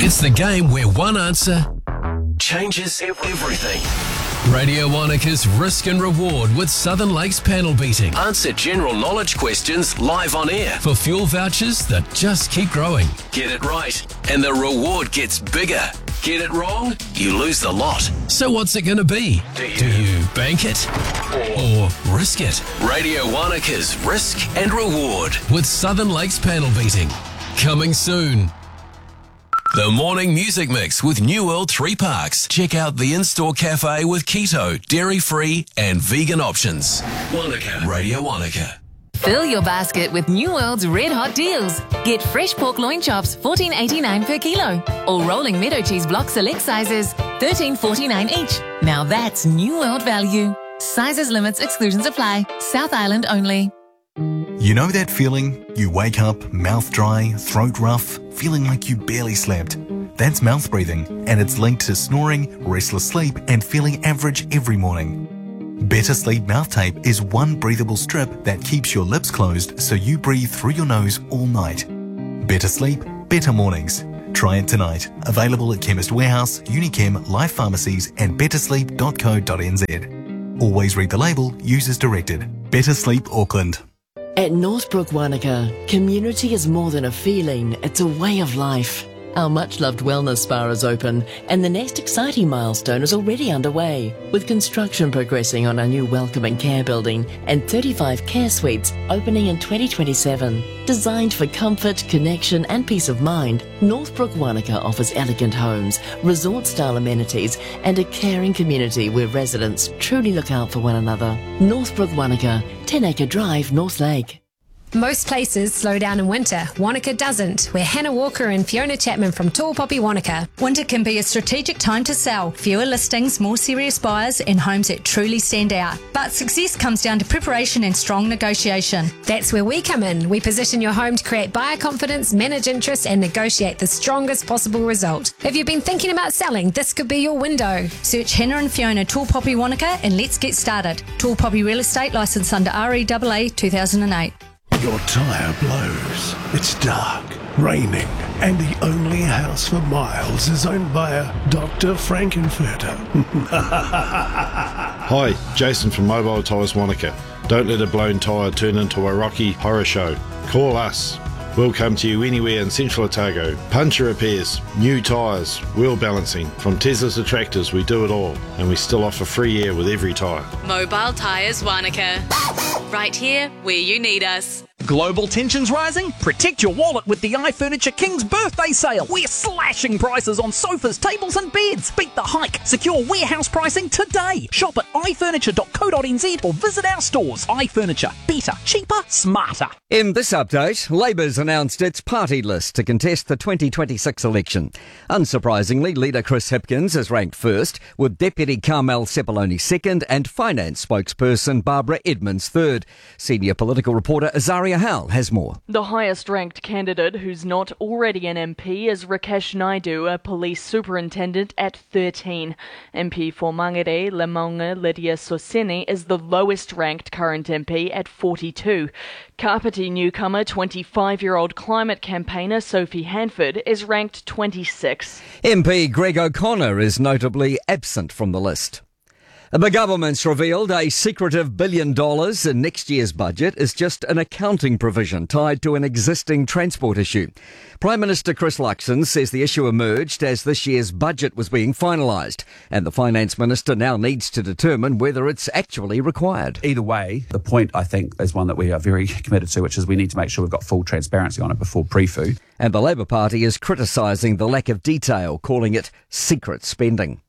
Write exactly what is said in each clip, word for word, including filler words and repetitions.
It's the game where one answer changes everything. Radio Wanaka's Risk and Reward with Southern Lakes panel beating. Answer general knowledge questions live on air for fuel vouchers that just keep growing. Get it right, and the reward gets bigger. Get it wrong, you lose the lot. So what's it going to be? Do you, Do you bank it or, or risk it? Radio Wanaka's Risk and Reward with Southern Lakes panel beating. Coming soon. The Morning Music Mix with New World Three Parks. Check out the in-store cafe with keto, dairy-free and vegan options. Wanaka. Radio Wanaka. Fill your basket with New World's red hot deals. Get fresh pork loin chops, fourteen eighty-nine per kilo. Or rolling meadow cheese block select sizes, thirteen forty-nine each. Now that's New World value. Sizes, limits, exclusions apply. South Island only. You know that feeling? You wake up, mouth dry, throat rough, feeling like you barely slept. That's mouth breathing, and it's linked to snoring, restless sleep, and feeling average every morning. Better Sleep Mouth Tape is one breathable strip that keeps your lips closed so you breathe through your nose all night. Better sleep, better mornings. Try it tonight. Available at Chemist Warehouse, Unichem, Life Pharmacies, and better sleep dot co dot n z. Always read the label, use as directed. Better Sleep Auckland. At Northbrook Wanaka, community is more than a feeling, it's a way of life. Our much-loved wellness spa is open, and the next exciting milestone is already underway, with construction progressing on our new welcoming care building and thirty-five care suites opening in twenty twenty-seven. Designed for comfort, connection and peace of mind, Northbrook Wanaka offers elegant homes, resort-style amenities and a caring community where residents truly look out for one another. Northbrook Wanaka, ten acre Drive, North Lake. Most places slow down in winter. Wanaka doesn't. We're Hannah Walker and Fiona Chapman from Tall Poppy Wanaka. Winter can be a strategic time to sell. Fewer listings, more serious buyers and homes that truly stand out. But success comes down to preparation and strong negotiation. That's where we come in. We position your home to create buyer confidence, manage interest and negotiate the strongest possible result. If you've been thinking about selling, this could be your window. Search Hannah and Fiona Tall Poppy Wanaka and let's get started. Tall Poppy Real Estate, licensed under R E A A two thousand eight. Your tyre blows. It's dark, raining, and the only house for miles is owned by a Doctor Frankenfurter. Hi, Jason from Mobile Tyres Wanaka. Don't let a blown tyre turn into a Rocky Horror Show. Call us. We'll come to you anywhere in Central Otago. Puncture repairs, new tyres, wheel balancing. From Teslas to tractors, we do it all. And we still offer free air with every tyre. Mobile Tyres Wanaka. Right here where you need us. Global tensions rising? Protect your wallet with the iFurniture King's birthday sale. We're slashing prices on sofas, tables and beds. Beat the hike. Secure warehouse pricing today. Shop at i furniture dot co dot n z or visit our stores. iFurniture. Better, cheaper, smarter. In this update, Labour's announced its party list to contest the twenty twenty-six election. Unsurprisingly, leader Chris Hipkins is ranked first, with Deputy Carmel Sepuloni second and Finance spokesperson Barbara Edmonds third. Senior political reporter Azaria Howell has more. The highest-ranked candidate who's not already an M P is Rakesh Naidu, a police superintendent at thirteen. M P for Mangere, Lemonga Lydia Soseni is the lowest-ranked current M P at forty-two. Kapiti newcomer twenty-five-year-old climate campaigner Sophie Hanford is ranked twenty-six. M P Greg O'Connor is notably absent from the list. The government's revealed a secretive billion dollars in next year's budget is just an accounting provision tied to an existing transport issue. Prime Minister Chris Luxon says the issue emerged as this year's budget was being finalised, and the Finance Minister now needs to determine whether it's actually required. Either way, the point, I think, is one that we are very committed to, which is we need to make sure we've got full transparency on it before pre-fu. And the Labour Party is criticising the lack of detail, calling it secret spending.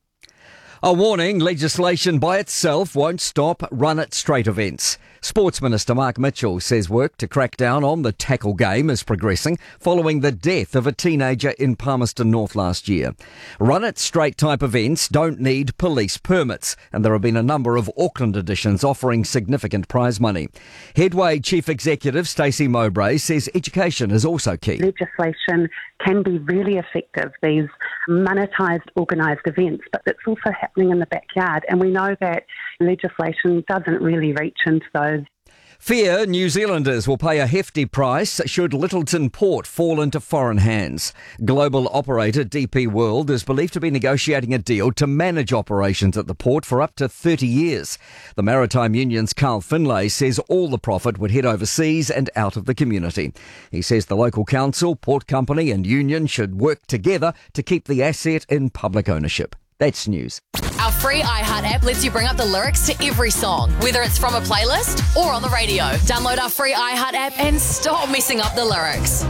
A warning, legislation by itself won't stop Run It Straight events. Sports Minister Mark Mitchell says work to crack down on the tackle game is progressing following the death of a teenager in Palmerston North last year. Run It Straight type events don't need police permits, and there have been a number of Auckland editions offering significant prize money. Headway Chief Executive Stacey Mowbray says education is also key. Legislation can be really effective, these monetised organised events, but it's also happening in the backyard, and we know that legislation doesn't really reach into those. Fear New Zealanders will pay a hefty price should Lyttelton Port fall into foreign hands. Global operator D P World is believed to be negotiating a deal to manage operations at the port for up to thirty years. The Maritime Union's Carl Finlay says all the profit would head overseas and out of the community. He says the local council, port company and union should work together to keep the asset in public ownership. That's news. Our free iHeart app lets you bring up the lyrics to every song, whether it's from a playlist or on the radio. Download our free iHeart app and stop messing up the lyrics.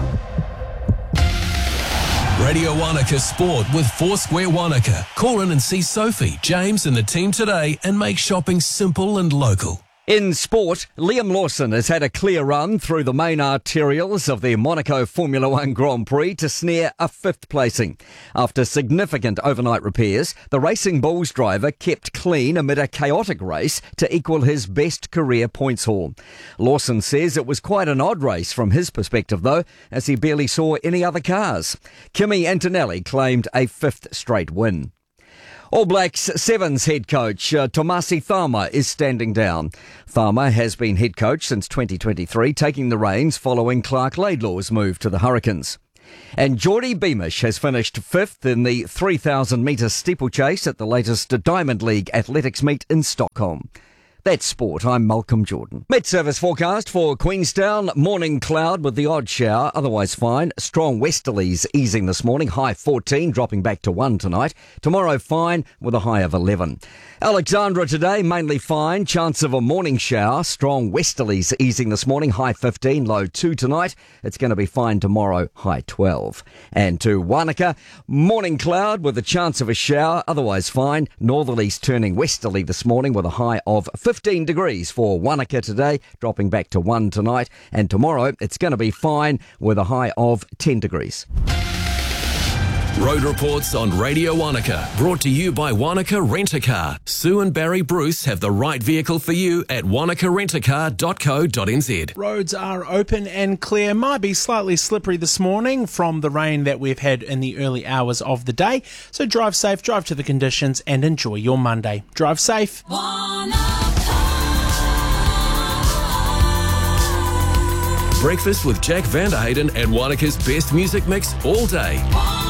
Radio Wanaka Sport with Foursquare Wanaka. Call in and see Sophie, James and the team today and make shopping simple and local. In sport, Liam Lawson has had a clear run through the main arterials of the Monaco Formula One Grand Prix to snare a fifth placing. After significant overnight repairs, the Racing Bulls driver kept clean amid a chaotic race to equal his best career points haul. Lawson says it was quite an odd race from his perspective though, as he barely saw any other cars. Kimi Antonelli claimed a fifth straight win. All Blacks Sevens head coach uh, Tomasi Tharma is standing down. Tharma has been head coach since twenty twenty-three, taking the reins following Clark Laidlaw's move to the Hurricanes. And Geordie Beamish has finished fifth in the three thousand metre steeplechase at the latest Diamond League athletics meet in Stockholm. That's sport. I'm Malcolm Jordan. Met-service forecast for Queenstown. Morning cloud with the odd shower, otherwise fine. Strong westerlies easing this morning. High fourteen, dropping back to one tonight. Tomorrow fine with a high of eleven. Alexandra today, mainly fine. Chance of a morning shower. Strong westerlies easing this morning. High fifteen, low two tonight. It's going to be fine tomorrow. High twelve. And to Wanaka, morning cloud with a chance of a shower, otherwise fine. Northerlies turning westerly this morning with a high of fifteen degrees for Wanaka today, dropping back to one tonight. And tomorrow, it's going to be fine with a high of ten degrees. Road reports on Radio Wanaka, brought to you by Wanaka Rent-A-Car. Sue and Barry Bruce have the right vehicle for you at wanaka rent a car dot co dot n z. Roads are open and clear. Might be slightly slippery this morning from the rain that we've had in the early hours of the day. So drive safe, drive to the conditions and enjoy your Monday. Drive safe. Breakfast with Jack Vanderhayden and Wanaka's best music mix all day.